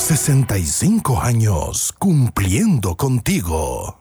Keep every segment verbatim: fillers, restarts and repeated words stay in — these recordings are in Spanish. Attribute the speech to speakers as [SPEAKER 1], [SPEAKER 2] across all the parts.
[SPEAKER 1] sesenta y cinco años cumpliendo contigo.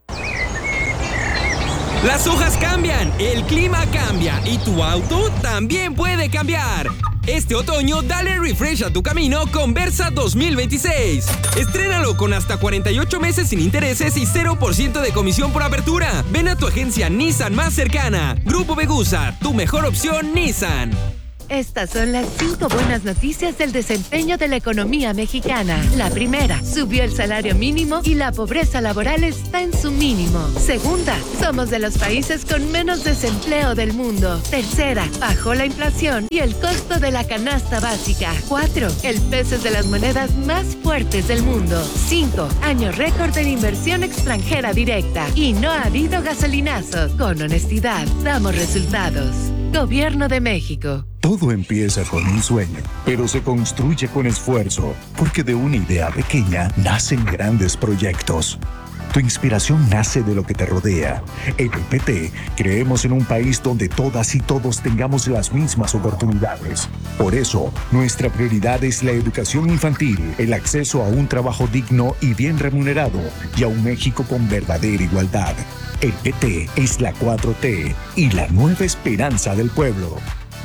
[SPEAKER 2] Las hojas cambian, el clima cambia y tu auto también puede cambiar. Este otoño dale refresh a tu camino con Versa dos mil veintiséis. Estrénalo con hasta cuarenta y ocho meses sin intereses y cero por ciento de comisión por apertura. Ven a tu agencia Nissan más cercana. Grupo Vegusa, tu mejor opción Nissan.
[SPEAKER 3] Estas son las cinco buenas noticias del desempeño de la economía mexicana. La primera, subió el salario mínimo y la pobreza laboral está en su mínimo. Segunda, somos de los países con menos desempleo del mundo. Tercera, bajó la inflación y el costo de la canasta básica. Cuatro, el peso es de las monedas más fuertes del mundo. Cinco, año récord en inversión extranjera directa. Y no ha habido gasolinazos. Con honestidad, damos resultados. Gobierno de México.
[SPEAKER 4] Todo empieza con un sueño, pero se construye con esfuerzo, porque de una idea pequeña nacen grandes proyectos. Tu inspiración nace de lo que te rodea. En el P T creemos en un país donde todas y todos tengamos las mismas oportunidades. Por eso, nuestra prioridad es la educación infantil, el acceso a un trabajo digno y bien remunerado, y a un México con verdadera igualdad. El P T es la cuatro T y la nueva esperanza del pueblo.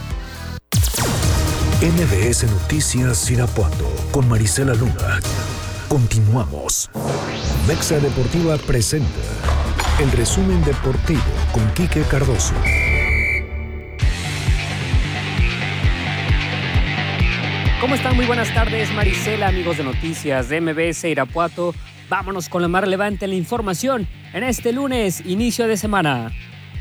[SPEAKER 5] M B S Noticias Irapuato con Marisela Luna. Continuamos. Mexa Deportiva presenta el resumen deportivo con Quique Cardoso.
[SPEAKER 6] ¿Cómo están? Muy buenas tardes, Marisela, amigos de Noticias de M B S Irapuato. Vámonos con lo más relevante en la información en este lunes, inicio de semana.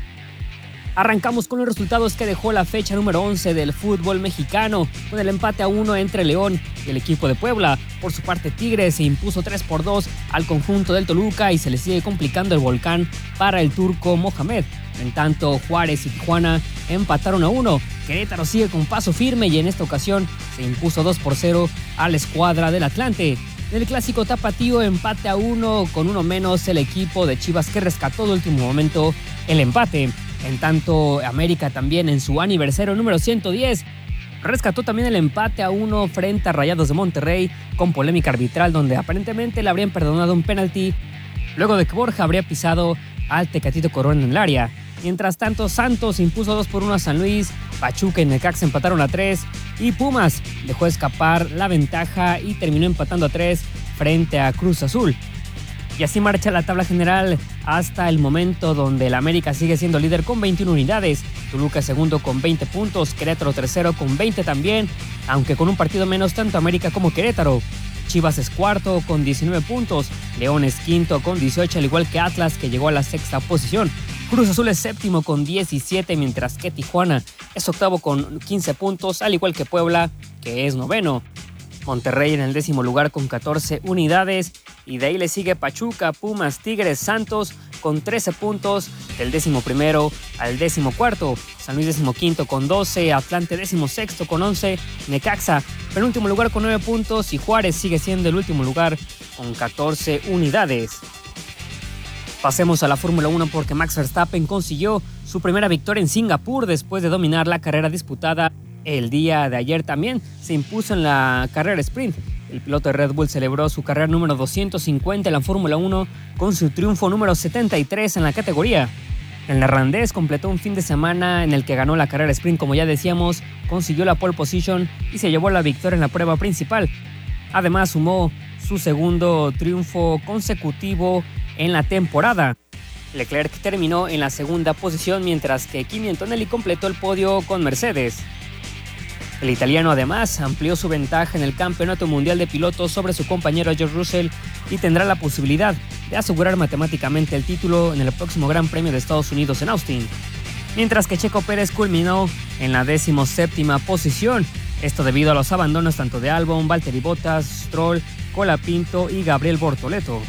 [SPEAKER 6] Arrancamos con los resultados que dejó la fecha número once del fútbol mexicano, con el empate a uno entre León y el equipo de Puebla. Por su parte, Tigres se impuso tres por dos al conjunto del Toluca y se le sigue complicando el volcán para el turco Mohamed. En tanto, Juárez y Tijuana empataron a uno. Querétaro sigue con paso firme y en esta ocasión se impuso dos por cero a la escuadra del Atlante. En el clásico tapatío, empate a uno con uno menos el equipo de Chivas, que rescató de último momento el empate. En tanto, América también en su aniversario número ciento diez rescató también el empate a uno frente a Rayados de Monterrey, con polémica arbitral donde aparentemente le habrían perdonado un penalti luego de que Borja habría pisado al Tecatito Corona en el área. Mientras tanto, Santos impuso dos por uno a San Luis, Pachuca y Necaxa empataron a tres y Pumas dejó escapar la ventaja y terminó empatando a tres frente a Cruz Azul. Y así marcha la tabla general hasta el momento, donde el América sigue siendo líder con veintiuna unidades, Toluca segundo con veinte puntos, Querétaro tercero con veinte también, aunque con un partido menos tanto América como Querétaro. Chivas es cuarto con diecinueve puntos, León es quinto con dieciocho, al igual que Atlas, que llegó a la sexta posición. Cruz Azul es séptimo con diecisiete, mientras que Tijuana es octavo con quince puntos, al igual que Puebla, que es noveno. Monterrey en el décimo lugar con catorce unidades y de ahí le sigue Pachuca, Pumas, Tigres, Santos con trece puntos del décimo primero al décimo cuarto. San Luis décimo quinto con doce, Atlante décimo sexto con once, Necaxa penúltimo lugar con nueve puntos y Juárez sigue siendo el último lugar con catorce unidades. Pasemos a la Fórmula uno porque Max Verstappen consiguió su primera victoria en Singapur después de dominar la carrera disputada el día de ayer. También se impuso en la carrera sprint. El piloto de Red Bull celebró su carrera número doscientos cincuenta en la Fórmula uno con su triunfo número setenta y tres en la categoría. El neerlandés completó un fin de semana en el que ganó la carrera sprint, como ya decíamos, consiguió la pole position y se llevó la victoria en la prueba principal. Además, sumó su segundo triunfo consecutivo en la temporada. Leclerc terminó en la segunda posición, mientras que Kimi Antonelli completó el podio con Mercedes. El italiano además amplió su ventaja en el Campeonato Mundial de Pilotos sobre su compañero George Russell y tendrá la posibilidad de asegurar matemáticamente el título en el próximo Gran Premio de Estados Unidos en Austin. Mientras que Checo Pérez culminó en la decimoséptima posición, esto debido a los abandonos tanto de Albon, Valtteri Bottas, Stroll, Colapinto y Gabriel Bortoleto.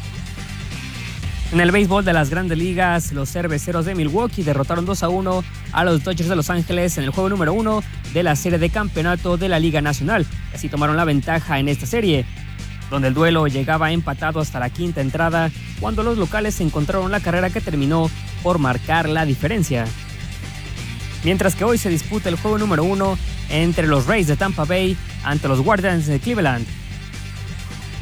[SPEAKER 6] En el béisbol de las Grandes Ligas, los Cerveceros de Milwaukee derrotaron dos a uno a los Dodgers de Los Ángeles en el juego número uno de la serie de campeonato de la Liga Nacional. Así tomaron la ventaja en esta serie, donde el duelo llegaba empatado hasta la quinta entrada, cuando los locales encontraron la carrera que terminó por marcar la diferencia. Mientras que hoy se disputa el juego número uno entre los Rays de Tampa Bay ante los Guardians de Cleveland.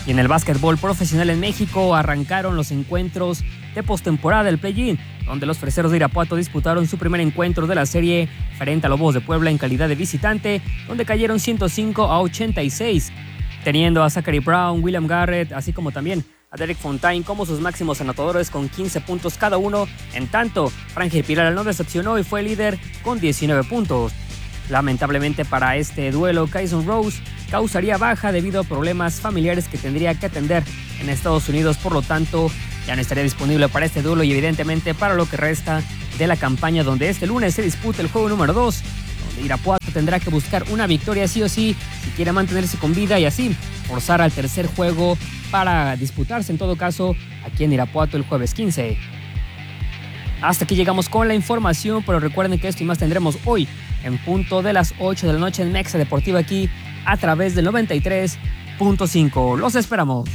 [SPEAKER 6] Y en el básquetbol profesional en México arrancaron los encuentros de postemporada del play-in, donde los Freseros de Irapuato disputaron su primer encuentro de la serie frente a Lobos de Puebla en calidad de visitante, donde cayeron ciento cinco a ochenta y seis, teniendo a Zachary Brown, William Garrett, así como también a Derek Fontaine como sus máximos anotadores con quince puntos cada uno. En tanto, Frangel Pilar no decepcionó y fue líder con diecinueve puntos. Lamentablemente para este duelo, Kyson Rose causaría baja debido a problemas familiares que tendría que atender en Estados Unidos, por lo tanto ya no estaría disponible para este duelo y evidentemente para lo que resta de la campaña, donde este lunes se disputa el juego número dos, donde Irapuato tendrá que buscar una victoria sí o sí si quiere mantenerse con vida y así forzar al tercer juego para disputarse en todo caso aquí en Irapuato el jueves quince. Hasta aquí llegamos con la información, pero recuerden que esto y más tendremos hoy en punto de las ocho de la noche en Mexa Deportiva aquí a través del noventa y tres punto cinco. Los esperamos.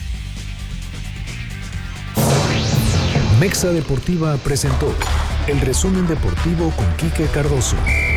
[SPEAKER 5] Mexa Deportiva presentó el resumen deportivo con Quique Cardoso.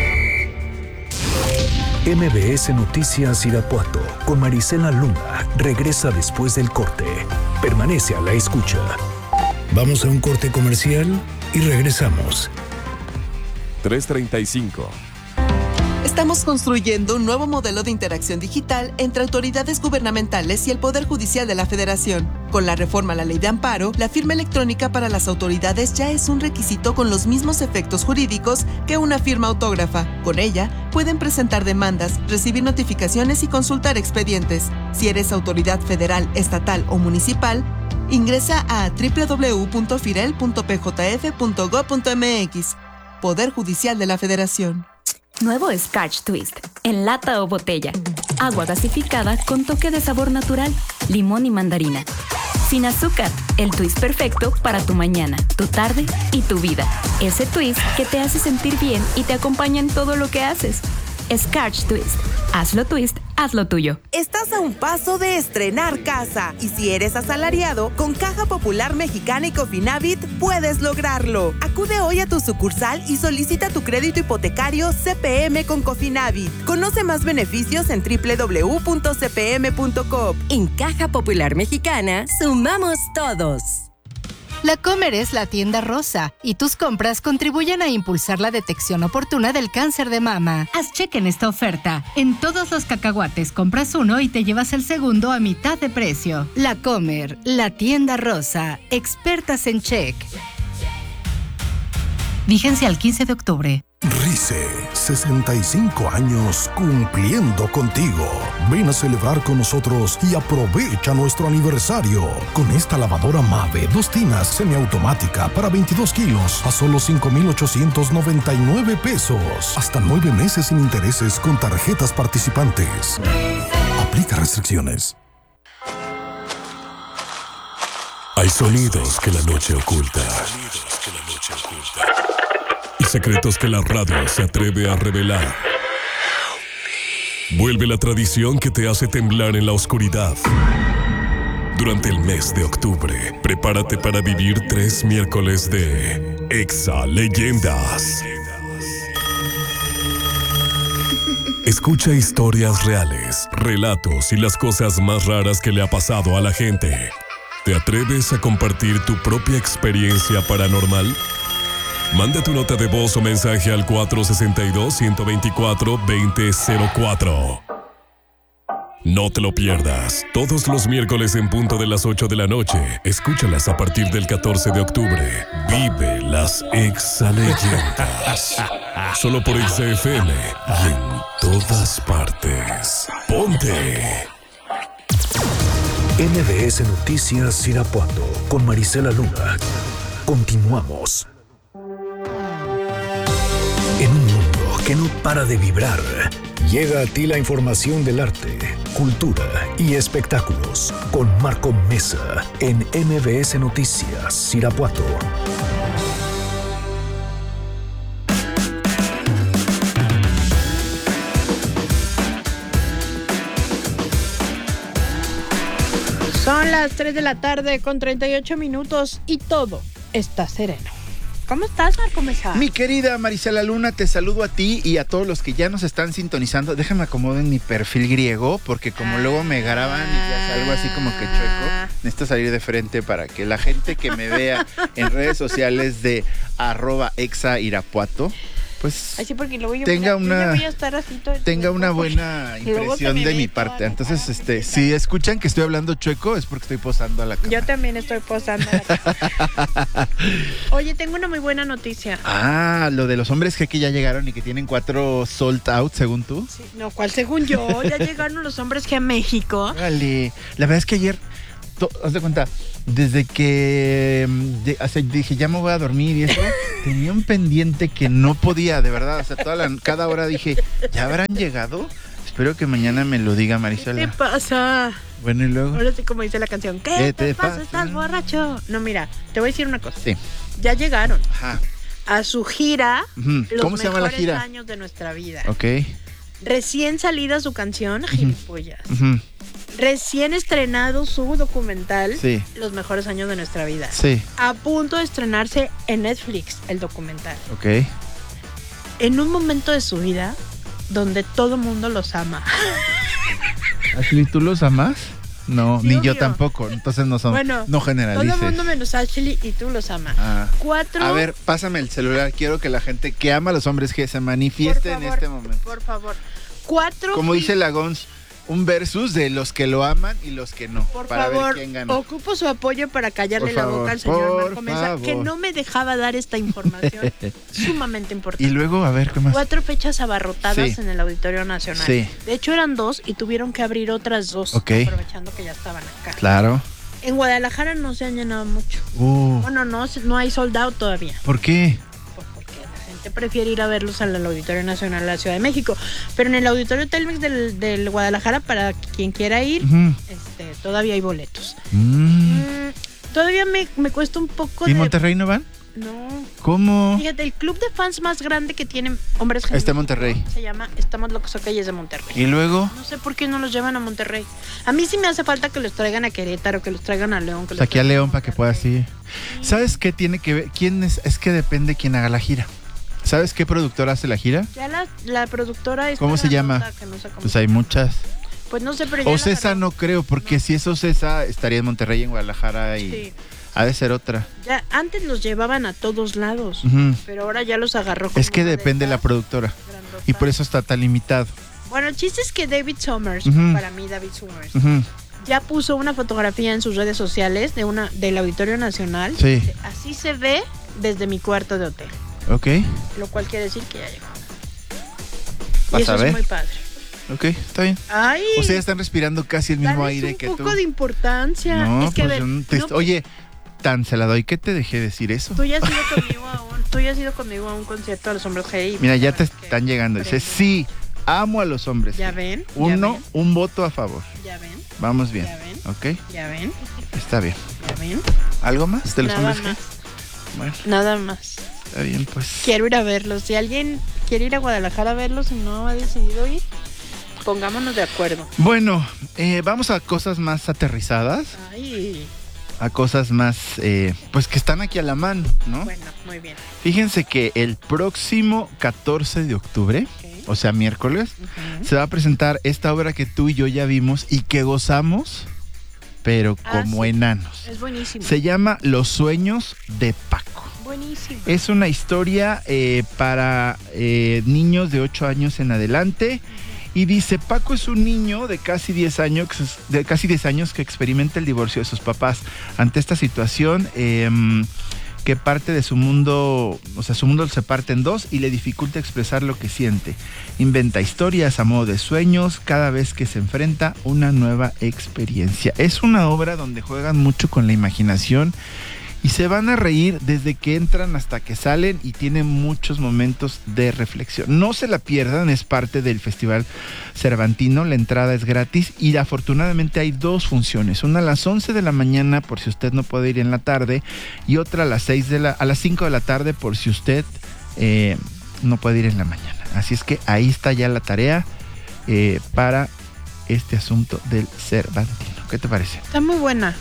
[SPEAKER 5] M B S Noticias Irapuato con Marisela Luna regresa después del corte. Permanece a la escucha. Vamos a un corte comercial y regresamos.
[SPEAKER 7] tres treinta y cinco.
[SPEAKER 8] Estamos construyendo un nuevo modelo de interacción digital entre autoridades gubernamentales y el Poder Judicial de la Federación. Con la reforma a la Ley de Amparo, la firma electrónica para las autoridades ya es un requisito con los mismos efectos jurídicos que una firma autógrafa. Con ella, pueden presentar demandas, recibir notificaciones y consultar expedientes. Si eres autoridad federal, estatal o municipal, ingresa a doble u doble u doble u punto firel punto p j f punto gob punto m x. Poder Judicial de la Federación.
[SPEAKER 9] Nuevo Scotch Twist, en lata o botella. Agua gasificada con toque de sabor natural, limón y mandarina. Sin azúcar, el twist perfecto para tu mañana, tu tarde y tu vida. Ese twist que te hace sentir bien y te acompaña en todo lo que haces. Scotch Twist. Hazlo twist, hazlo tuyo.
[SPEAKER 10] Estás a un paso de estrenar casa. Y si eres asalariado, con Caja Popular Mexicana y Cofinavit puedes lograrlo. Acude hoy a tu sucursal y solicita tu crédito hipotecario C P M con Cofinavit. Conoce más beneficios en doble u doble u doble u punto c p m punto com.
[SPEAKER 11] En Caja Popular Mexicana, sumamos todos.
[SPEAKER 12] La Comer es la tienda rosa y tus compras contribuyen a impulsar la detección oportuna del cáncer de mama. Haz cheque en esta oferta. En todos los cacahuates compras uno y te llevas el segundo a mitad de precio. La Comer, la tienda rosa, expertas en check. Vigencia al quince de octubre.
[SPEAKER 1] RICE, sesenta y cinco años cumpliendo contigo. Ven a celebrar con nosotros y aprovecha nuestro aniversario. Con esta lavadora Mave, dos tinas semiautomática para veintidós kilos a solo cinco mil ochocientos noventa y nueve pesos. Hasta nueve meses sin intereses con tarjetas participantes. Aplica restricciones.
[SPEAKER 13] Hay sonidos que la noche oculta. Y secretos que la radio se atreve a revelar. Vuelve la tradición que te hace temblar en la oscuridad. Durante el mes de octubre, prepárate para vivir tres miércoles de Exa Leyendas. Escucha historias reales, relatos y las cosas más raras que le ha pasado a la gente. ¿Te atreves a compartir tu propia experiencia paranormal? Manda tu nota de voz o mensaje al cuatro seis dos, uno dos cuatro, dos cero cero cuatro. No te lo pierdas. Todos los miércoles en punto de las ocho de la noche. Escúchalas a partir del catorce de octubre. Vive las Exaleyendas. Solo por Exa F M y en todas partes. ¡Ponte!
[SPEAKER 5] M B S Noticias Irapuato con Marisela Luna. Continuamos. En un mundo que no para de vibrar, llega a ti la información del arte, cultura y espectáculos con Marco Mesa en M B S Noticias Irapuato.
[SPEAKER 14] Son las tres de la tarde con treinta y ocho minutos y todo está sereno. ¿Cómo estás, Marco Mesa?
[SPEAKER 15] Mi querida Marisela Luna, te saludo a ti y a todos los que ya nos están sintonizando. Déjame acomodar en mi perfil griego, porque como ah. luego me graban y ya salgo así como que chueco, necesito salir de frente para que la gente que me vea en redes sociales de arroba exa Irapuato, pues
[SPEAKER 14] así porque luego yo,
[SPEAKER 15] tenga
[SPEAKER 14] mira,
[SPEAKER 15] una,
[SPEAKER 14] yo voy a estar así todo el
[SPEAKER 15] tenga una
[SPEAKER 14] porque...
[SPEAKER 15] buena impresión de mi parte. Entonces, este, si escuchan que estoy hablando chueco, es porque estoy posando a la cámara.
[SPEAKER 14] Yo también estoy posando a la cámara. Oye, tengo una muy buena noticia.
[SPEAKER 15] Ah, lo de los hombres que aquí ya llegaron y que tienen cuatro sold out, según tú.
[SPEAKER 14] Sí, no, ¿cuál según yo? Ya llegaron los hombres que a México.
[SPEAKER 15] Vale, la verdad es que ayer, to, haz de cuenta, desde que de, o sea, dije, ya me voy a dormir y eso, tenía un pendiente que no podía, de verdad. O sea, toda la, cada hora dije, ¿ya habrán llegado? Espero que mañana me lo diga Marisela.
[SPEAKER 14] ¿Qué te pasa?
[SPEAKER 15] Bueno, y luego.
[SPEAKER 14] Ahora sí, como dice la canción, ¿qué, ¿Qué te, te pasa? pasa? ¿Estás borracho? No, mira, te voy a decir una cosa.
[SPEAKER 15] Sí.
[SPEAKER 14] Ya llegaron.
[SPEAKER 15] Ajá.
[SPEAKER 14] A su gira,
[SPEAKER 15] uh-huh.
[SPEAKER 14] los
[SPEAKER 15] ¿Cómo se llama la gira?
[SPEAKER 14] años de nuestra vida.
[SPEAKER 15] Ok.
[SPEAKER 14] Recién salida su canción, uh-huh. Gilipollas.
[SPEAKER 15] Uh-huh.
[SPEAKER 14] Recién estrenado su documental,
[SPEAKER 15] sí.
[SPEAKER 14] Los mejores años de nuestra vida.
[SPEAKER 15] Sí.
[SPEAKER 14] A punto de estrenarse en Netflix el documental.
[SPEAKER 15] Ok.
[SPEAKER 14] En un momento de su vida donde todo mundo los ama.
[SPEAKER 15] Ashley, ¿tú los amas? No,
[SPEAKER 14] sí,
[SPEAKER 15] ni
[SPEAKER 14] obvio.
[SPEAKER 15] Yo tampoco. Entonces no son,
[SPEAKER 14] bueno,
[SPEAKER 15] no generalices.
[SPEAKER 14] Todo el mundo menos Ashley y tú los amas.
[SPEAKER 15] Ah.
[SPEAKER 14] Cuatro.
[SPEAKER 15] A ver, pásame el celular. Quiero que la gente que ama a los hombres que se manifieste
[SPEAKER 14] favor,
[SPEAKER 15] en este momento.
[SPEAKER 14] Por favor. Cuatro.
[SPEAKER 15] Como dice Lagons, un versus de los que lo aman y los que no.
[SPEAKER 14] Por
[SPEAKER 15] para
[SPEAKER 14] favor,
[SPEAKER 15] ver quién gana.
[SPEAKER 14] Ocupo su apoyo para callarle
[SPEAKER 15] por
[SPEAKER 14] la
[SPEAKER 15] favor,
[SPEAKER 14] boca al señor Marco
[SPEAKER 15] Mesa,
[SPEAKER 14] favor. que no me dejaba dar esta información sumamente importante.
[SPEAKER 15] Y luego, a ver, ¿qué más?
[SPEAKER 14] Cuatro fechas abarrotadas
[SPEAKER 15] sí.
[SPEAKER 14] en el Auditorio Nacional.
[SPEAKER 15] Sí.
[SPEAKER 14] De hecho, eran dos y tuvieron que abrir otras dos,
[SPEAKER 15] okay.
[SPEAKER 14] aprovechando que ya estaban acá.
[SPEAKER 15] Claro.
[SPEAKER 14] En Guadalajara no se han llenado mucho.
[SPEAKER 15] Uh.
[SPEAKER 14] Bueno, no, no hay sold out todavía.
[SPEAKER 15] ¿Por qué?
[SPEAKER 14] Prefiere ir a verlos al Auditorio Nacional de la Ciudad de México, pero en el Auditorio Telmex del, del Guadalajara, para quien quiera ir, uh-huh. este, todavía hay boletos. Mm. Mm, todavía me, me cuesta un poco.
[SPEAKER 15] ¿Y
[SPEAKER 14] de...
[SPEAKER 15] Monterrey no van?
[SPEAKER 14] No.
[SPEAKER 15] ¿Cómo?
[SPEAKER 14] Fíjate, el club de fans más grande que tienen hombres
[SPEAKER 15] gemelos está en Monterrey.
[SPEAKER 14] Se llama Estamos Locos OK y es de Monterrey.
[SPEAKER 15] ¿Y luego?
[SPEAKER 14] No sé por qué no los llevan a Monterrey. A mí sí me hace falta que los traigan a Querétaro, que los traigan a León. Que
[SPEAKER 15] o sea,
[SPEAKER 14] los
[SPEAKER 15] aquí a León para que pueda así. ¿Sabes qué tiene que ver? ¿Quién es? Es que depende quién haga la gira. ¿Sabes qué productora hace la gira?
[SPEAKER 14] Ya la, la productora es.
[SPEAKER 15] ¿Cómo se llama?
[SPEAKER 14] No sé
[SPEAKER 15] pues hay muchas.
[SPEAKER 14] Pues no sé, pero ya
[SPEAKER 15] Ocesa no creo, porque no. Si es Ocesa estaría en Monterrey, en Guadalajara y sí. Ha de ser otra.
[SPEAKER 14] Ya antes los llevaban a todos lados,
[SPEAKER 15] uh-huh.
[SPEAKER 14] pero ahora ya los agarró. Como
[SPEAKER 15] es que depende de la productora grandota. Y por eso está tan limitado.
[SPEAKER 14] Bueno, el chiste es que David Summers,
[SPEAKER 15] uh-huh.
[SPEAKER 14] para mí David Summers,
[SPEAKER 15] uh-huh.
[SPEAKER 14] ya puso una fotografía en sus redes sociales de una del Auditorio Nacional.
[SPEAKER 15] Sí.
[SPEAKER 14] Así se ve desde mi cuarto de hotel.
[SPEAKER 15] Ok.
[SPEAKER 14] Lo cual quiere decir que ya llegó.
[SPEAKER 15] ¿Vas
[SPEAKER 14] y eso
[SPEAKER 15] a ver?
[SPEAKER 14] Es muy padre.
[SPEAKER 15] Ok, está bien.
[SPEAKER 14] Ay,
[SPEAKER 15] o sea, están respirando casi el mismo aire que tú.
[SPEAKER 14] Un poco de importancia.
[SPEAKER 15] No,
[SPEAKER 14] es que
[SPEAKER 15] pues
[SPEAKER 14] a ver,
[SPEAKER 15] un test... no, Oye, tan se la doy que te dejé decir eso.
[SPEAKER 14] Tú ya has ido conmigo a un, tú ya has ido conmigo a un concierto de los hombres gay.
[SPEAKER 15] Mira, ya te están llegando. Dice, sí, amo a los hombres.
[SPEAKER 14] Ya ven.
[SPEAKER 15] Uno,
[SPEAKER 14] ya ven.
[SPEAKER 15] un voto a favor.
[SPEAKER 14] Ya ven.
[SPEAKER 15] Vamos bien.
[SPEAKER 14] Ya ven.
[SPEAKER 15] Ok.
[SPEAKER 14] Ya ven.
[SPEAKER 15] Está bien.
[SPEAKER 14] Ya ven.
[SPEAKER 15] ¿Algo más de los
[SPEAKER 14] Nada
[SPEAKER 15] hombres
[SPEAKER 14] más.
[SPEAKER 15] gay? Bueno.
[SPEAKER 14] Nada más.
[SPEAKER 15] Está bien, pues.
[SPEAKER 14] Quiero ir a verlos. Si alguien quiere ir a Guadalajara a verlos y no ha decidido ir, pongámonos de acuerdo.
[SPEAKER 15] Bueno, eh, vamos a cosas más aterrizadas.
[SPEAKER 14] Ay.
[SPEAKER 15] A cosas más, eh, pues que están aquí a la mano, ¿no?
[SPEAKER 14] Bueno, muy bien.
[SPEAKER 15] Fíjense que el próximo catorce de octubre, okay. o sea, miércoles, uh-huh. se va a presentar esta obra que tú y yo ya vimos y que gozamos, pero
[SPEAKER 14] ah,
[SPEAKER 15] como
[SPEAKER 14] sí.
[SPEAKER 15] enanos.
[SPEAKER 14] Es buenísimo.
[SPEAKER 15] Se llama Los sueños de Paco.
[SPEAKER 14] Buenísimo.
[SPEAKER 15] Es una historia eh, para eh, niños de ocho años en adelante. Y dice, Paco es un niño de casi diez años, de casi diez años que experimenta el divorcio de sus papás. Ante esta situación, eh, que parte de su mundo, o sea, su mundo se parte en dos y le dificulta expresar lo que siente. Inventa historias a modo de sueños cada vez que se enfrenta una nueva experiencia. Es una obra donde juegan mucho con la imaginación y se van a reír desde que entran hasta que salen y tienen muchos momentos de reflexión. No se la pierdan, es parte del Festival Cervantino, la entrada es gratis y afortunadamente hay dos funciones, una a las once de la mañana por si usted no puede ir en la tarde y otra a las seis de la, a las cinco de la tarde por si usted eh, no puede ir en la mañana. Así es que ahí está ya la tarea eh, para este asunto del Cervantino. ¿Qué te parece?
[SPEAKER 14] Está muy buena.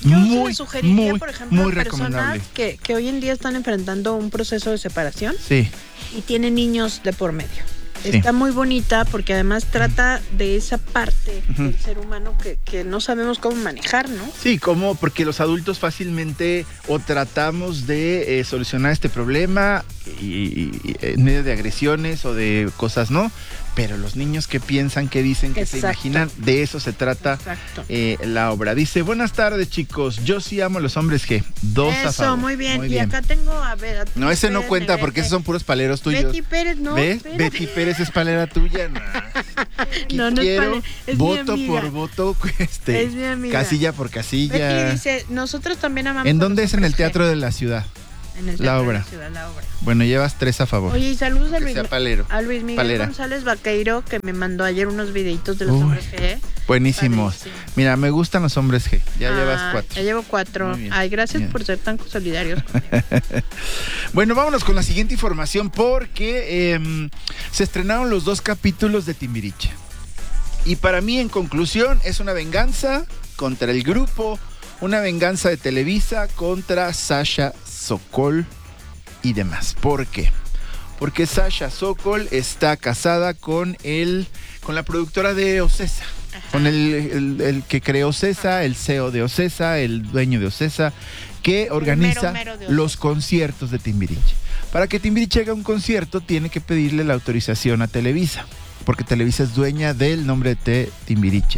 [SPEAKER 14] Yo
[SPEAKER 15] muy,
[SPEAKER 14] sí le sugeriría,
[SPEAKER 15] muy,
[SPEAKER 14] por ejemplo,
[SPEAKER 15] muy
[SPEAKER 14] a
[SPEAKER 15] recomendable.
[SPEAKER 14] personas que, que hoy en día están enfrentando un proceso de separación
[SPEAKER 15] Sí.
[SPEAKER 14] y tienen niños de por medio.
[SPEAKER 15] Sí.
[SPEAKER 14] Está muy bonita porque además trata de esa parte
[SPEAKER 15] Ujú.
[SPEAKER 14] del ser humano que, que no sabemos cómo manejar, ¿no?
[SPEAKER 15] Sí, como porque los adultos fácilmente o tratamos de eh, solucionar este problema y, y- y en medio de agresiones o de cosas, ¿no? Pero los niños que piensan, que dicen, que se
[SPEAKER 14] Exacto.
[SPEAKER 15] imaginan, de eso se trata
[SPEAKER 14] Exacto.
[SPEAKER 15] eh, la obra. Dice, buenas tardes chicos, yo sí amo a los hombres G. Dos a
[SPEAKER 14] Eso,
[SPEAKER 15] favor.
[SPEAKER 14] muy bien.
[SPEAKER 15] Muy
[SPEAKER 14] y
[SPEAKER 15] bien.
[SPEAKER 14] acá tengo, a ver, a ti,
[SPEAKER 15] No, ese no
[SPEAKER 14] Pérez
[SPEAKER 15] cuenta
[SPEAKER 14] Negrete.
[SPEAKER 15] porque esos son puros paleros tuyos.
[SPEAKER 14] Betty Pérez, no.
[SPEAKER 15] ¿Ves?
[SPEAKER 14] espérate.
[SPEAKER 15] Betty Pérez es palera tuya. No,
[SPEAKER 14] No, no es
[SPEAKER 15] quiero
[SPEAKER 14] pale- es mi
[SPEAKER 15] voto
[SPEAKER 14] amiga.
[SPEAKER 15] por voto, este,
[SPEAKER 14] Es mi amiga.
[SPEAKER 15] casilla por casilla.
[SPEAKER 14] Betty dice, nosotros también amamos.
[SPEAKER 15] ¿En
[SPEAKER 14] a
[SPEAKER 15] dónde
[SPEAKER 14] los
[SPEAKER 15] es? En el
[SPEAKER 14] hombres
[SPEAKER 15] Teatro
[SPEAKER 14] G.
[SPEAKER 15] de la Ciudad.
[SPEAKER 14] En el
[SPEAKER 15] la
[SPEAKER 14] Teatro de
[SPEAKER 15] obra.
[SPEAKER 14] la Ciudad, la obra.
[SPEAKER 15] Bueno, llevas tres a favor.
[SPEAKER 14] Oye, y saludos a
[SPEAKER 15] Que
[SPEAKER 14] Luis,
[SPEAKER 15] sea palero.
[SPEAKER 14] a Luis Miguel
[SPEAKER 15] Palera.
[SPEAKER 14] González Vaqueiro, que me mandó ayer unos videitos de los
[SPEAKER 15] Uy,
[SPEAKER 14] hombres G.
[SPEAKER 15] Buenísimos.
[SPEAKER 14] Padrísimo.
[SPEAKER 15] Mira, me gustan los hombres G. Ya
[SPEAKER 14] Ah,
[SPEAKER 15] llevas cuatro.
[SPEAKER 14] Ya llevo cuatro.
[SPEAKER 15] Muy bien,
[SPEAKER 14] Ay, gracias
[SPEAKER 15] bien.
[SPEAKER 14] por ser tan solidarios conmigo.
[SPEAKER 15] Bueno, vámonos con la siguiente información porque eh, se estrenaron los dos capítulos de Timbiriche. Y para mí, en conclusión, es una venganza contra el grupo, una venganza de Televisa contra Sasha Sokol y demás. ¿Por qué? Porque Sasha Sokol está casada con el, con la productora de Ocesa, con el, el- el que creó Ocesa, el C E O de Ocesa, el dueño de Ocesa, que organiza
[SPEAKER 14] mero de Ocesa.
[SPEAKER 15] los conciertos de Timbiriche. Para que Timbiriche haga un concierto, tiene que pedirle la autorización a Televisa, porque Televisa es dueña del nombre de Timbiriche.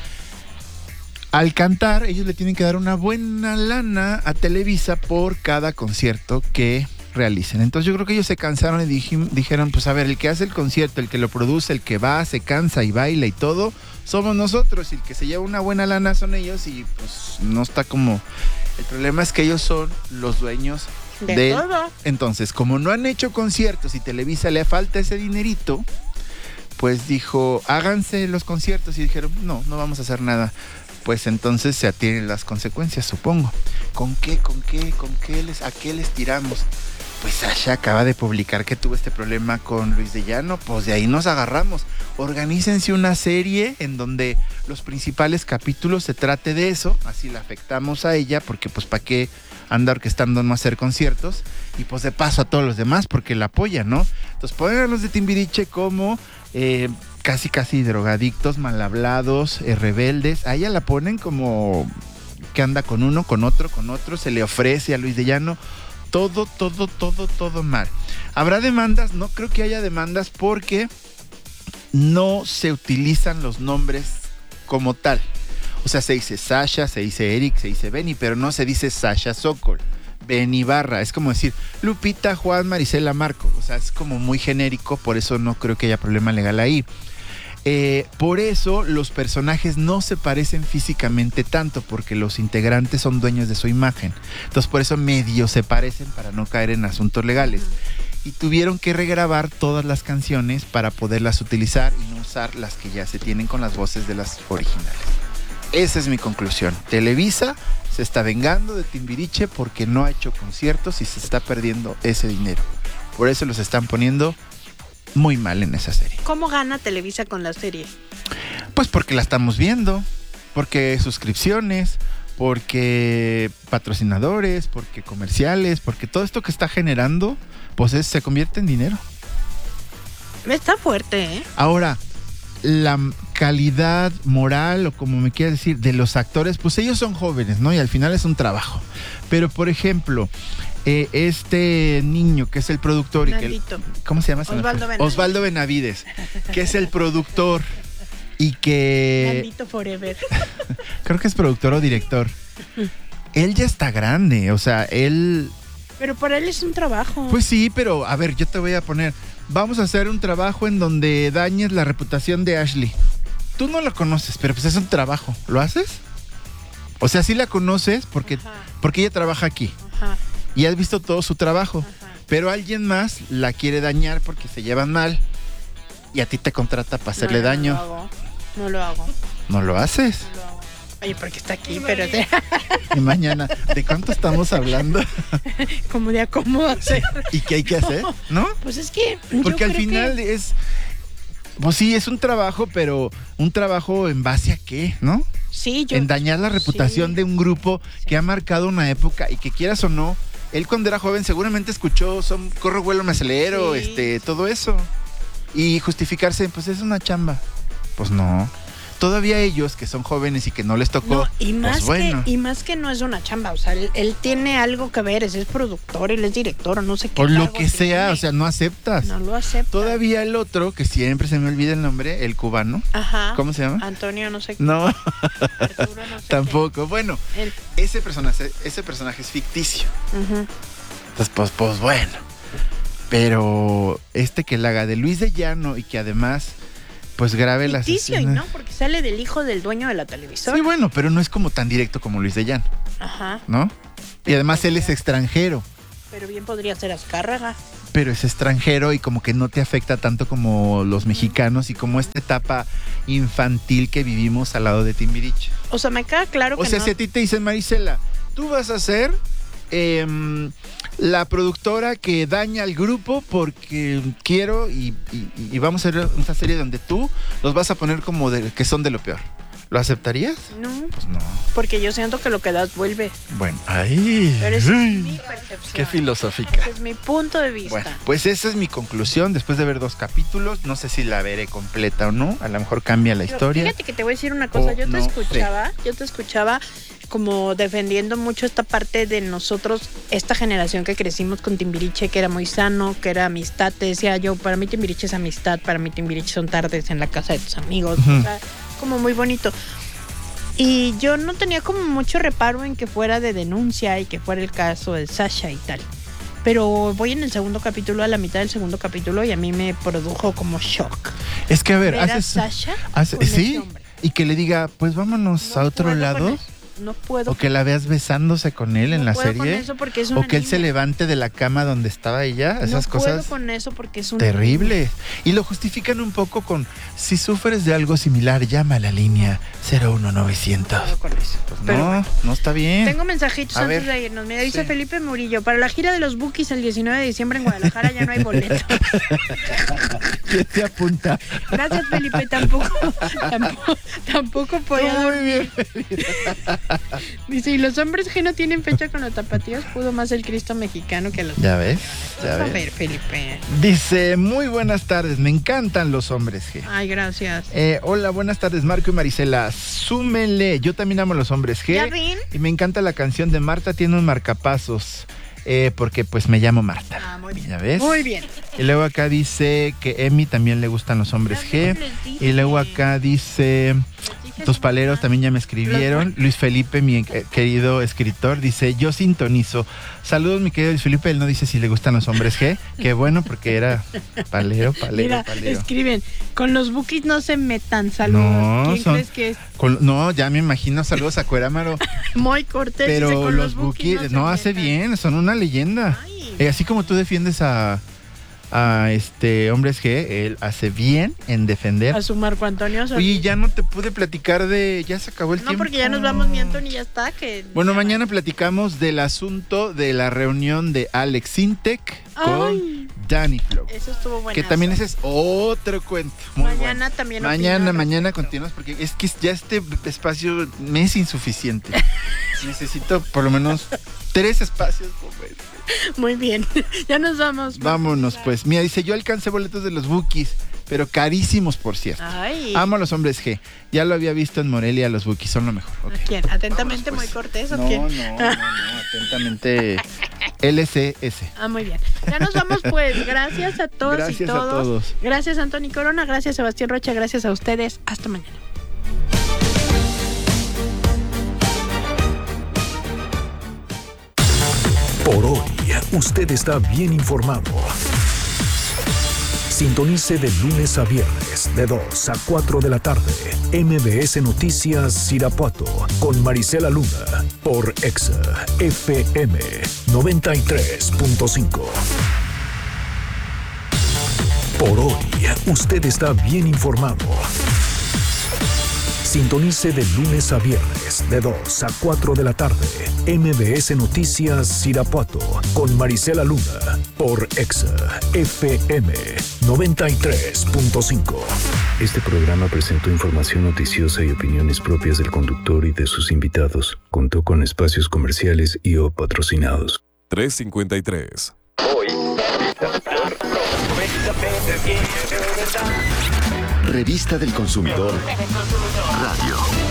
[SPEAKER 15] Al cantar, ellos le tienen que dar una buena lana a Televisa por cada concierto que realicen. Entonces yo creo que ellos se cansaron y dijim- dijeron, pues a ver, el que hace el concierto, el que lo produce, el que va, se cansa y baila y todo, somos nosotros. Y el que se lleva una buena lana son ellos y pues no está como... El problema es que ellos son los dueños
[SPEAKER 14] De
[SPEAKER 15] de...
[SPEAKER 14] todo.
[SPEAKER 15] Entonces, como no han hecho conciertos y Televisa le falta ese dinerito, pues dijo, háganse los conciertos. Y dijeron, no, no vamos a hacer nada. Pues entonces se atienen las consecuencias, supongo. ¿Con qué, con qué, con qué les, a qué les tiramos? Pues Sasha acaba de publicar que tuvo este problema con Luis de Llano, pues de ahí nos agarramos. Organícense una serie en donde los principales capítulos se trate de eso, así la afectamos a ella, porque pues para qué anda orquestando no hacer conciertos, y pues de paso a todos los demás, porque la apoyan, ¿no? Entonces ponen a los de Timbiriche como eh, casi casi drogadictos, mal hablados, eh, rebeldes, a ella la ponen como que anda con uno, con otro, con otro, se le ofrece a Luis de Llano. Todo, todo, todo, todo mal. ¿Habrá demandas? No creo que haya demandas porque no se utilizan los nombres como tal. O sea, se dice Sasha, se dice Eric, se dice Benny, pero no se dice Sasha Sokol, Benny Barra. Es como decir Lupita, Juan, Marisela, Marco. O sea, es como muy genérico, por eso no creo que haya problema legal ahí. Eh, por eso los personajes no se parecen físicamente tanto, porque los integrantes son dueños de su imagen. Entonces por eso medio se parecen para no caer en asuntos legales. Y tuvieron que regrabar todas las canciones para poderlas utilizar y no usar las que ya se tienen con las voces de las originales. Esa es mi conclusión. Televisa se está vengando de Timbiriche porque no ha hecho conciertos y se está perdiendo ese dinero. Por eso los están poniendo muy mal en esa serie.
[SPEAKER 14] ¿Cómo gana Televisa con la serie?
[SPEAKER 15] Pues porque la estamos viendo, porque suscripciones, porque patrocinadores, porque comerciales, porque todo esto que está generando, pues es- se convierte en dinero.
[SPEAKER 14] Está fuerte, ¿eh?
[SPEAKER 15] Ahora, la calidad moral, o como me quieras decir, de los actores, pues ellos son jóvenes, ¿no? Y al final es un trabajo. Pero, por ejemplo, eh, este niño que es el productor y que...
[SPEAKER 14] Nandito.
[SPEAKER 15] ¿Cómo se llama? Se me fue.
[SPEAKER 14] Osvaldo Benavides.
[SPEAKER 15] Osvaldo Benavides, que es el productor y que...
[SPEAKER 14] Nandito Forever.
[SPEAKER 15] Creo que es productor o director. Él ya está grande, o sea, él...
[SPEAKER 14] Pero para él es un trabajo.
[SPEAKER 15] Pues sí, pero a ver, yo te voy a poner... Vamos a hacer un trabajo en donde dañes la reputación de Ashley. Tú no la conoces, pero pues es un trabajo. ¿Lo haces? O sea, sí la conoces porque, porque ella trabaja aquí.
[SPEAKER 14] Ajá.
[SPEAKER 15] Y has visto todo su trabajo. Pero alguien más la quiere dañar porque se llevan mal. Y a ti te contrata para hacerle
[SPEAKER 14] No,
[SPEAKER 15] daño.
[SPEAKER 14] No lo hago. No lo hago.
[SPEAKER 15] ¿No lo haces?
[SPEAKER 14] No lo hago. Oye, porque está aquí, pero te...
[SPEAKER 15] Y mañana, ¿de cuánto estamos hablando?
[SPEAKER 14] como de acomodo hacer.
[SPEAKER 15] ¿Y qué hay que hacer? ¿No?
[SPEAKER 14] Pues es que... yo
[SPEAKER 15] Porque al
[SPEAKER 14] creo
[SPEAKER 15] final
[SPEAKER 14] que-
[SPEAKER 15] es... Pues sí, es un trabajo, pero un trabajo en base a qué, ¿no?
[SPEAKER 14] Sí, yo,
[SPEAKER 15] en dañar la reputación
[SPEAKER 14] sí,
[SPEAKER 15] de un grupo sí. que ha marcado una época y que quieras o no, él cuando era joven seguramente escuchó son Corre, vuelo, me acelero, sí. este, todo eso. Y justificarse, pues es una chamba. Pues no. Todavía ellos que son jóvenes y que no les tocó,
[SPEAKER 14] no, y más
[SPEAKER 15] pues bueno.
[SPEAKER 14] Que, y más que no es una chamba, o sea, él, él tiene algo que ver, es, es productor, él es director o no sé qué.
[SPEAKER 15] Por lo que sea, tiene. O sea, no aceptas.
[SPEAKER 14] No lo aceptas.
[SPEAKER 15] Todavía el otro, que siempre se me olvida el nombre, el cubano.
[SPEAKER 14] Ajá.
[SPEAKER 15] ¿Cómo se llama?
[SPEAKER 14] Antonio, no sé qué.
[SPEAKER 15] No.
[SPEAKER 14] Arturo, no sé
[SPEAKER 15] Tampoco.
[SPEAKER 14] Qué.
[SPEAKER 15] Bueno,
[SPEAKER 14] él.
[SPEAKER 15] ese personaje, ese personaje es ficticio.
[SPEAKER 14] Uh-huh.
[SPEAKER 15] Entonces, pues, pues bueno. Pero este que la haga de Luis de Llano y que además pues grabe las escenas.
[SPEAKER 14] ¿no? Porque sale del hijo del dueño de la televisora.
[SPEAKER 15] Sí, bueno, pero no es como tan directo como Luis de Llano.
[SPEAKER 14] Ajá.
[SPEAKER 15] ¿No? Y además él es extranjero.
[SPEAKER 14] Pero bien podría ser Azcárraga.
[SPEAKER 15] Pero es extranjero y como que no te afecta tanto como los mexicanos y como esta etapa infantil que vivimos al lado de Timbiriche.
[SPEAKER 14] O sea, me queda claro que
[SPEAKER 15] O sea,
[SPEAKER 14] no...
[SPEAKER 15] si a ti te dicen, Marisela, tú vas a ser eh, la productora que daña al grupo porque quiero y, y, y vamos a hacer una serie donde tú los vas a poner como de, que son de lo peor. ¿Lo aceptarías?
[SPEAKER 14] No.
[SPEAKER 15] Pues no.
[SPEAKER 14] Porque yo siento que lo que das vuelve.
[SPEAKER 15] Bueno, ahí.
[SPEAKER 14] Pero esa es mi percepción.
[SPEAKER 15] Qué filosófica.
[SPEAKER 14] Ese es mi punto de vista.
[SPEAKER 15] Bueno, pues esa es mi conclusión después de ver dos capítulos. No sé si la veré completa o no. A lo mejor cambia la
[SPEAKER 14] Pero
[SPEAKER 15] historia.
[SPEAKER 14] Fíjate que te voy a decir una cosa.
[SPEAKER 15] Oh,
[SPEAKER 14] yo te
[SPEAKER 15] no
[SPEAKER 14] escuchaba,
[SPEAKER 15] sé.
[SPEAKER 14] yo te escuchaba como defendiendo mucho esta parte de nosotros, esta generación que crecimos con Timbiriche, que era muy sano, que era amistad. Te decía yo, para mí Timbiriche es amistad, para mí Timbiriche son tardes en la casa de tus amigos. Uh-huh. O sea, como muy bonito. Y yo no tenía como mucho reparo en que fuera de denuncia y que fuera el caso de Sasha y tal. Pero voy en el segundo capítulo, a la mitad del segundo capítulo, y a mí me produjo como shock.
[SPEAKER 15] Es que a ver,
[SPEAKER 14] ver
[SPEAKER 15] haces,
[SPEAKER 14] a Sasha
[SPEAKER 15] hace, sí, y que le diga, pues vámonos
[SPEAKER 14] no
[SPEAKER 15] a otro lado.
[SPEAKER 14] No puedo.
[SPEAKER 15] O que la veas besándose con él
[SPEAKER 14] no
[SPEAKER 15] en la
[SPEAKER 14] puedo
[SPEAKER 15] serie.
[SPEAKER 14] Con eso porque es una
[SPEAKER 15] o que él
[SPEAKER 14] niña.
[SPEAKER 15] se levante de la cama donde estaba ella. Esas
[SPEAKER 14] no
[SPEAKER 15] cosas.
[SPEAKER 14] No puedo con eso porque es una
[SPEAKER 15] terribles. Y lo justifican un poco con: si sufres de algo similar, llama a la línea cero uno novecientos.
[SPEAKER 14] No puedo con eso.
[SPEAKER 15] Pues
[SPEAKER 14] Pero
[SPEAKER 15] no,
[SPEAKER 14] bueno,
[SPEAKER 15] no está bien.
[SPEAKER 14] Tengo mensajitos
[SPEAKER 15] a
[SPEAKER 14] antes
[SPEAKER 15] ver.
[SPEAKER 14] de irnos. Mira, dice
[SPEAKER 15] Sí.
[SPEAKER 14] Felipe Murillo: para la gira de los Bukis el diecinueve de diciembre en Guadalajara ya no hay boleto.
[SPEAKER 15] ¿Quién te apunta?
[SPEAKER 14] Gracias, Felipe. Tampoco, tampoco, tampoco podía
[SPEAKER 15] Muy
[SPEAKER 14] dormir.
[SPEAKER 15] bien.
[SPEAKER 14] Dice, y los hombres que no tienen fecha con los tapatíos, pudo más el Cristo mexicano que los...
[SPEAKER 15] Ya ves, ya
[SPEAKER 14] Vamos
[SPEAKER 15] ves.
[SPEAKER 14] a ver, Felipe.
[SPEAKER 15] Dice, muy buenas tardes, me encantan los hombres G.
[SPEAKER 14] Ay, gracias.
[SPEAKER 15] Eh, hola, buenas tardes, Marco y Marisela. Súmenle, yo también amo a los hombres G.
[SPEAKER 14] ¿Ya ven?
[SPEAKER 15] Y me encanta la canción de Marta, tiene un marcapasos. Eh, porque pues me llamo Marta.
[SPEAKER 14] Ah, muy bien.
[SPEAKER 15] ¿Ya ves?
[SPEAKER 14] Muy bien.
[SPEAKER 15] Y luego acá dice que Emi también le gustan los hombres G. Y luego acá dice, tus paleros también ya me escribieron. Luis Felipe, mi eh, querido escritor, dice, yo sintonizo. Saludos, mi querido Luis Felipe. Él no dice si le gustan los hombres G. Qué bueno, porque era palero, palero,
[SPEAKER 14] Mira,
[SPEAKER 15] palero.
[SPEAKER 14] escriben, con los Bukis no se metan. Saludos.
[SPEAKER 15] No,
[SPEAKER 14] ¿Quién
[SPEAKER 15] son-
[SPEAKER 14] crees que es?
[SPEAKER 15] Con- no, ya me imagino, saludos a Cuerámaro.
[SPEAKER 14] Muy cortés.
[SPEAKER 15] Pero
[SPEAKER 14] dice, con
[SPEAKER 15] los
[SPEAKER 14] Bukis
[SPEAKER 15] Bukis,
[SPEAKER 14] se
[SPEAKER 15] no, hace
[SPEAKER 14] metan.
[SPEAKER 15] bien, son una leyenda. Eh, así como tú defiendes a, a este hombres G, él hace bien en defender.
[SPEAKER 14] A su Marco Antonio. a su-
[SPEAKER 15] Oye, ya no te pude platicar de, ya se acabó el
[SPEAKER 14] No,
[SPEAKER 15] tiempo.
[SPEAKER 14] porque ya nos vamos, mi Antonio, ya está. Que
[SPEAKER 15] Bueno, mañana platicamos del asunto de la reunión de Alex Sintek con
[SPEAKER 14] Ay.
[SPEAKER 15] Danny Flow.
[SPEAKER 14] Eso estuvo bueno.
[SPEAKER 15] Que también ese es otro cuento. Muy
[SPEAKER 14] Mañana
[SPEAKER 15] bueno.
[SPEAKER 14] también
[SPEAKER 15] Mañana,
[SPEAKER 14] opino al
[SPEAKER 15] mañana continuamos porque es que ya este espacio me es insuficiente. Necesito por lo menos tres espacios por mes.
[SPEAKER 14] Muy bien. Ya nos vamos.
[SPEAKER 15] Vámonos pues. Mira, dice, yo alcancé boletos de los Bukis, pero carísimos por cierto.
[SPEAKER 14] Ay.
[SPEAKER 15] Amo a los hombres G. Ya lo había visto en Morelia, los Bukis son lo mejor. Ok.
[SPEAKER 14] ¿A quién? ¿Atentamente
[SPEAKER 15] Vámonos,
[SPEAKER 14] muy
[SPEAKER 15] pues.
[SPEAKER 14] cortés o
[SPEAKER 15] No,
[SPEAKER 14] quién?
[SPEAKER 15] no, no, no, atentamente L C S.
[SPEAKER 14] Ah, muy bien. Ya nos vamos pues. Gracias a todos
[SPEAKER 15] Gracias
[SPEAKER 14] y
[SPEAKER 15] a
[SPEAKER 14] todos.
[SPEAKER 15] todos.
[SPEAKER 14] Gracias Antonio Corona, gracias Sebastián Rocha, gracias a ustedes. Hasta mañana.
[SPEAKER 5] Por hoy, usted está bien informado. Sintonice de lunes a viernes, de dos a cuatro de la tarde, M B S Noticias Irapuato, con Marisela Luna, por Exa F M noventa y tres punto cinco. Por hoy, usted está bien informado. Sintonice de lunes a viernes de dos a cuatro de la tarde M B S Noticias Irapuato con Marisela Luna por Exa F M noventa y tres punto cinco.
[SPEAKER 16] Este programa presentó información noticiosa y opiniones propias del conductor y de sus invitados. Contó con espacios comerciales y o patrocinados.
[SPEAKER 7] tres cincuenta y tres.
[SPEAKER 17] Revista del Consumidor Radio.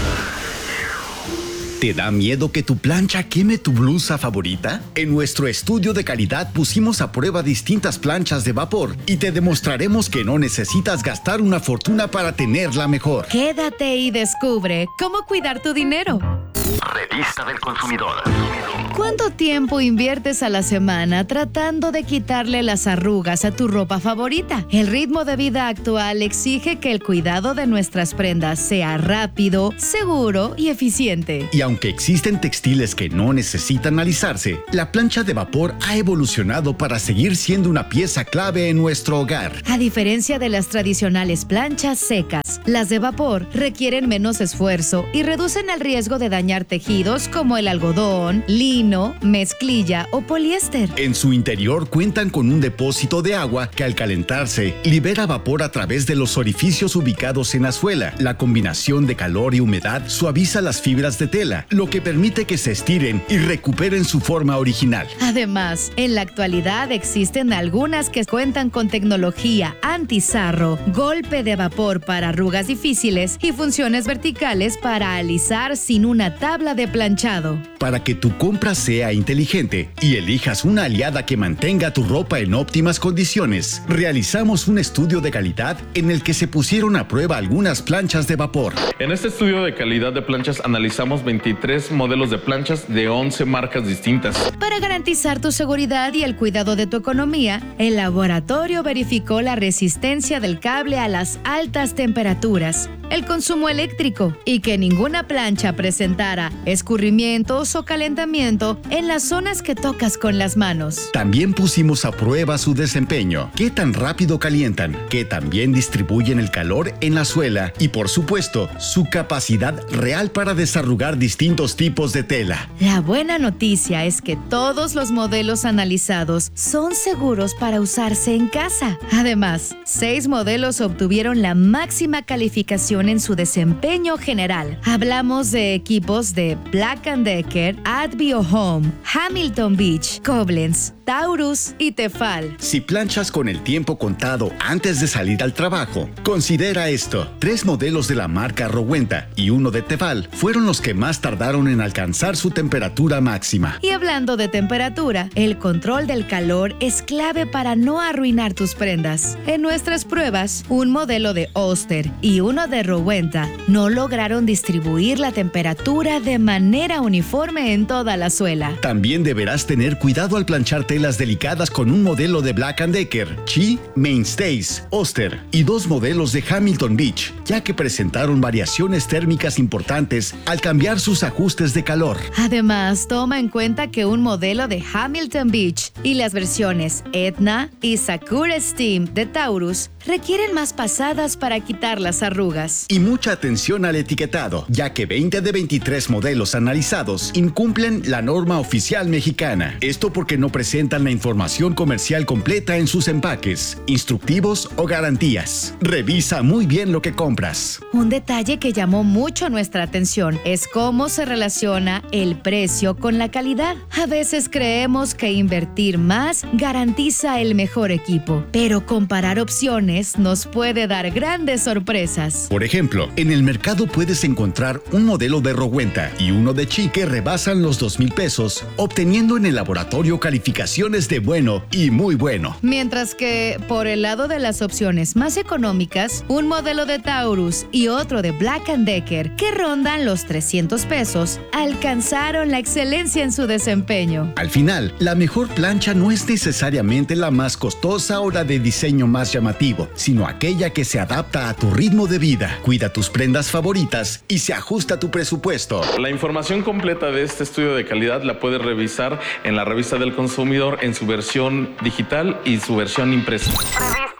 [SPEAKER 17] ¿Te da miedo que tu plancha queme tu blusa favorita? En nuestro estudio de calidad pusimos a prueba distintas planchas de vapor y te demostraremos que no necesitas gastar una fortuna para tenerla mejor.
[SPEAKER 18] Quédate y descubre cómo cuidar tu dinero.
[SPEAKER 17] Revista del Consumidor.
[SPEAKER 18] ¿Cuánto tiempo inviertes a la semana tratando de quitarle las arrugas a tu ropa favorita? El ritmo de vida actual exige que el cuidado de nuestras prendas sea rápido, seguro y eficiente.
[SPEAKER 17] Y aunque existen textiles que no necesitan alisarse, la plancha de vapor ha evolucionado para seguir siendo una pieza clave en nuestro hogar.
[SPEAKER 18] A diferencia de las tradicionales planchas secas, las de vapor requieren menos esfuerzo y reducen el riesgo de dañar tejidos como el algodón, lino, mezclilla o poliéster.
[SPEAKER 17] En su interior cuentan con un depósito de agua que al calentarse libera vapor a través de los orificios ubicados en la suela. La combinación de calor y humedad suaviza las fibras de tela, lo que permite que se estiren y recuperen su forma original.
[SPEAKER 18] Además, en la actualidad existen algunas que cuentan con tecnología anti-sarro, golpe de vapor para arrugas difíciles y funciones verticales para alisar sin una tabla de planchado.
[SPEAKER 17] Para que tu compra sea inteligente y elijas una aliada que mantenga tu ropa en óptimas condiciones, realizamos un estudio de calidad en el que se pusieron a prueba algunas planchas de vapor.
[SPEAKER 19] En este estudio de calidad de planchas analizamos veintitrés modelos de planchas de once marcas distintas.
[SPEAKER 18] Para garantizar tu seguridad y el cuidado de tu economía, el laboratorio verificó la resistencia del cable a las altas temperaturas, el consumo eléctrico y que ninguna plancha presentara escurrimientos o calentamiento en las zonas que tocas con las manos.
[SPEAKER 17] También pusimos a prueba su desempeño, qué tan rápido calientan, qué tan bien distribuyen el calor en la suela y, por supuesto, su capacidad real para desarrugar distintos tipos de tela.
[SPEAKER 18] La buena noticia es que todos los modelos analizados son seguros para usarse en casa. Además, seis modelos obtuvieron la máxima calificación en su desempeño general. Hablamos de equipos de Black and Decker, Advio Home, Hamilton Beach, Koblenz, Taurus y Tefal.
[SPEAKER 17] Si planchas con el tiempo contado antes de salir al trabajo, considera esto. Tres modelos de la marca Rowenta y uno de Tefal fueron los que más tardaron en alcanzar su temperatura máxima.
[SPEAKER 18] Y hablando de temperatura, el control del calor es clave para no arruinar tus prendas. En nuestras pruebas, un modelo de Oster y uno de Rowenta no lograron distribuir la temperatura de manera uniforme en toda la suela.
[SPEAKER 17] También deberás tener cuidado al planchar telas delicadas con un modelo de Black and Decker, Chi, Mainstays, Oster y dos modelos de Hamilton Beach, ya que presentaron variaciones térmicas importantes al cambiar sus ajustes de calor.
[SPEAKER 18] Además, toma en cuenta que un modelo de Hamilton Beach y las versiones Etna y Sakura Steam de Taurus requieren más pasadas para quitar las arrugas.
[SPEAKER 17] Y mucha atención al etiquetado, ya que veinte de veintitrés modelos analizados incumplen la norma oficial mexicana. Esto porque no presentan la información comercial completa en sus empaques, instructivos o garantías. Revisa muy bien lo que compras.
[SPEAKER 18] Un detalle que llamó mucho nuestra atención es cómo se relaciona el precio con la calidad. A veces creemos que invertir más garantiza el mejor equipo, pero comparar opciones nos puede dar grandes sorpresas.
[SPEAKER 17] Por ejemplo, en el mercado puedes encontrar un modelo de Rowenta y uno de Chi que rebasan los dos mil pesos, obteniendo en el laboratorio calificaciones de bueno y muy bueno.
[SPEAKER 18] Mientras que, por el lado de las opciones más económicas, un modelo de Taurus y otro de Black and Decker, que rondan los trescientos pesos, alcanzaron la excelencia en su desempeño.
[SPEAKER 17] Al final, la mejor plancha no es necesariamente la más costosa o la de diseño más llamativo, sino aquella que se adapta a tu ritmo de vida, cuida tus prendas favoritas y se ajusta a tu presupuesto.
[SPEAKER 19] La información completa de este estudio de calidad la puedes revisar en la Revista del Consumidor en su versión digital y su versión impresa.
[SPEAKER 18] Revista del Consumidor.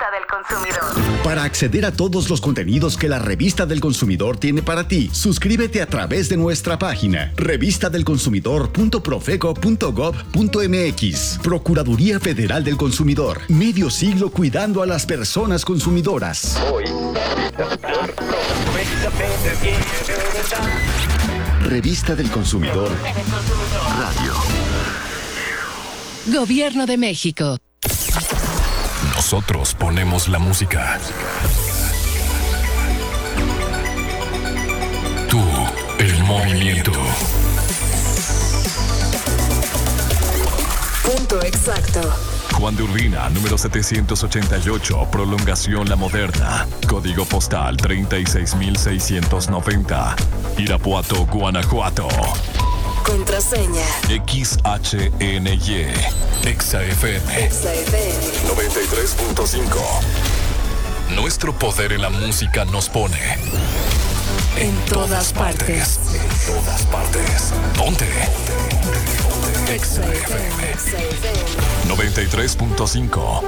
[SPEAKER 17] consumidor. Para acceder a todos los contenidos que la Revista del Consumidor tiene para ti, suscríbete a través de nuestra página revista del consumidor punto profeco punto gob punto mx. Procuraduría Federal del Consumidor. Medio siglo cuidando a las personas consumidoras. Hoy. Revista del Consumidor Radio.
[SPEAKER 3] Gobierno de México.
[SPEAKER 13] Nosotros ponemos la música. Tú, el movimiento.
[SPEAKER 11] Punto exacto.
[SPEAKER 13] Juan de Urbina, número setecientos ochenta y ocho, prolongación La Moderna. Código postal treinta y seis mil seiscientos noventa. Irapuato, Guanajuato.
[SPEAKER 11] Contraseña.
[SPEAKER 13] X H N Y. Exa F M.
[SPEAKER 11] Exa F M.
[SPEAKER 13] noventa y tres punto cinco. Nuestro poder en la música nos pone
[SPEAKER 11] en todas partes.
[SPEAKER 13] En todas partes. Ponte. Exa F M. noventa y tres punto cinco.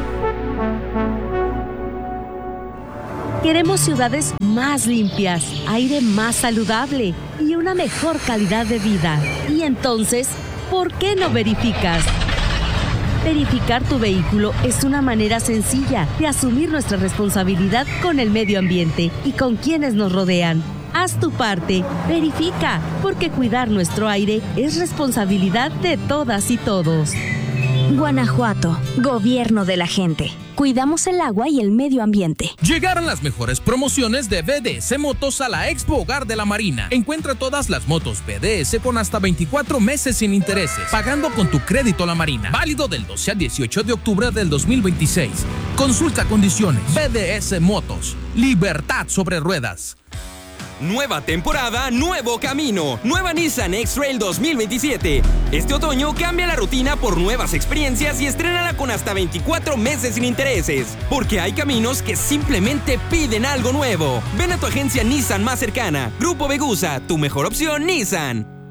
[SPEAKER 20] Queremos ciudades más limpias, aire más saludable y una mejor calidad de vida. Y entonces, ¿por qué no verificas? Verificar tu vehículo es una manera sencilla de asumir nuestra responsabilidad con el medio ambiente y con quienes nos rodean. Haz tu parte, verifica, porque cuidar nuestro aire es responsabilidad de todas y todos.
[SPEAKER 21] Guanajuato, gobierno de la gente. Cuidamos el agua y el medio ambiente.
[SPEAKER 22] Llegaron las mejores promociones de B D S Motos a la Expo Hogar de la Marina. Encuentra todas las motos B D S con hasta veinticuatro meses sin intereses, pagando con tu crédito La Marina. Válido del doce al dieciocho de octubre del dos mil veintiséis. Consulta condiciones. B D S Motos. Libertad sobre ruedas.
[SPEAKER 2] Nueva temporada, nuevo camino. Nueva Nissan X-Trail dos mil veintisiete. Este otoño cambia la rutina por nuevas experiencias y estrénala con hasta veinticuatro meses sin intereses. Porque hay caminos que simplemente piden algo nuevo. Ven a tu agencia Nissan más cercana. Grupo Vegusa, tu mejor opción Nissan.